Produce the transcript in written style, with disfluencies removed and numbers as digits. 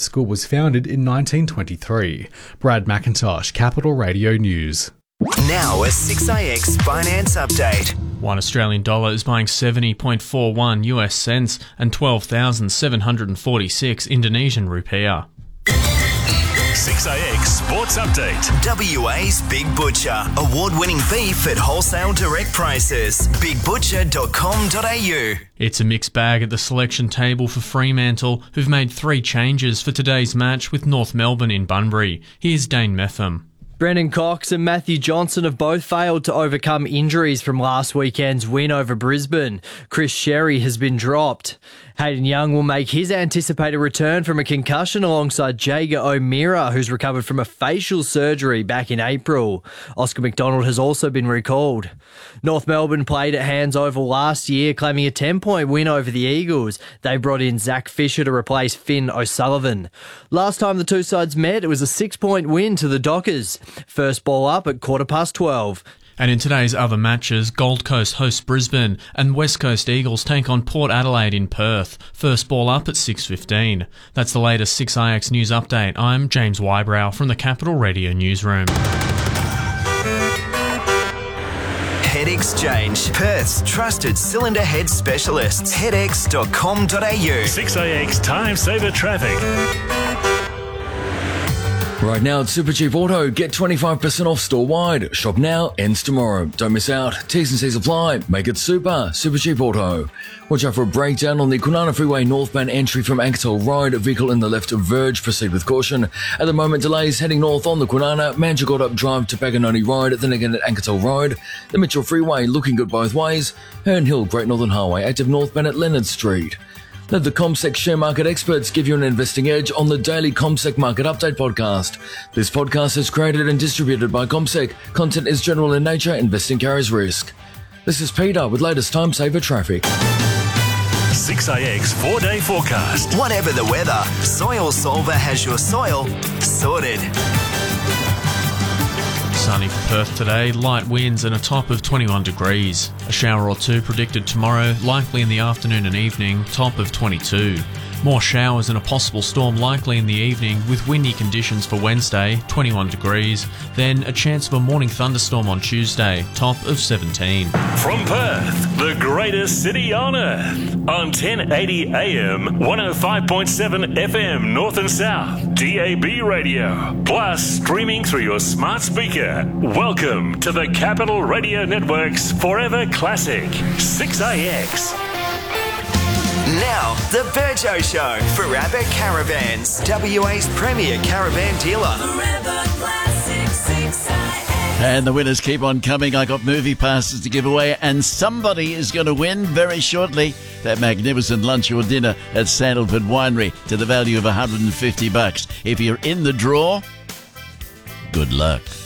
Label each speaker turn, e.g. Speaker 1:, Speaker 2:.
Speaker 1: School was founded in 1923. Brad McIntosh, Capital Radio News.
Speaker 2: Now a 6IX finance update.
Speaker 3: One Australian dollar is buying 70.41 US cents and 12,746 Indonesian rupiah.
Speaker 4: 6IX Sports Update.
Speaker 2: WA's Big Butcher. Award-winning beef at wholesale direct prices. bigbutcher.com.au.
Speaker 3: It's a mixed bag at the selection table for Fremantle, who've made 3 changes for today's match with North Melbourne in Bunbury. Here's Dane Metham.
Speaker 5: Brennan Cox and Matthew Johnson have both failed to overcome injuries from last weekend's win over Brisbane. Chris Sherry has been dropped. Hayden Young will make his anticipated return from a concussion alongside Jager O'Meara, who's recovered from a facial surgery back in April. Oscar McDonald has also been recalled. North Melbourne played at Hands Oval last year, claiming a 10-point win over the Eagles. They brought in Zach Fisher to replace Finn O'Sullivan. Last time the two sides met, it was a 6-point win to the Dockers. First ball up at 12:15.
Speaker 3: And in today's other matches, Gold Coast hosts Brisbane and West Coast Eagles take on Port Adelaide in Perth. First ball up at 6:15. That's the latest 6IX News Update. I'm James Wybrow from the Capital Radio Newsroom.
Speaker 2: Head Exchange, Perth's trusted cylinder head specialists. headex.com.au.
Speaker 4: 6IX Time Saver Traffic.
Speaker 6: Right now at Supercheap Auto, get 25% off store-wide. Shop now, ends tomorrow. Don't miss out. T's and C's apply. Make it super. Supercheap Auto. Watch out for a breakdown on the Kwinana Freeway northbound entry from Anketel Road. Vehicle in the left verge. Proceed with caution. At the moment, delays heading north on the Kwinana, Manjagorda Drive to Paganoni Road, then again at Anketel Road. The Mitchell Freeway looking good both ways. Herne Hill, Great Northern Highway, active northbound at Leonard Street. Let the CommSec share market experts give you an investing edge on the daily CommSec Market Update podcast. This podcast is created and distributed by CommSec. Content is general in nature. Investing carries risk. This is Peter with latest time saver traffic.
Speaker 4: 6IX 4-day forecast.
Speaker 2: Whatever the weather, Soil Solver has your soil sorted.
Speaker 3: Sunny for Perth today, light winds and a top of 21 degrees. A shower or two predicted tomorrow, likely in the afternoon and evening, top of 22. More showers and a possible storm likely in the evening with windy conditions for Wednesday, 21 degrees. Then a chance of a morning thunderstorm on Tuesday, top of 17.
Speaker 4: From Perth, the greatest city on earth. On 1080 AM, 105.7 FM North and South, DAB radio. Plus streaming through your smart speaker. Welcome to the Capital Radio Network's Forever Classic, 6IX.
Speaker 2: Now, the Virgo Show for Abbott Caravans, WA's premier caravan dealer.
Speaker 7: Forever Classic 6IX.
Speaker 8: And the winners keep on coming. I got movie passes to give away, and somebody is going to win very shortly that magnificent lunch or dinner at Sandalford Winery to the value of $150. If you're in the draw, good luck.